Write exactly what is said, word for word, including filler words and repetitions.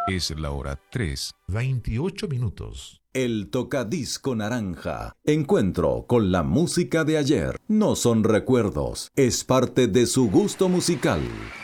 Es la hora tres, veintiocho minutos. El tocadisco naranja. Encuentro con la música de ayer. No son recuerdos, es parte de su gusto musical.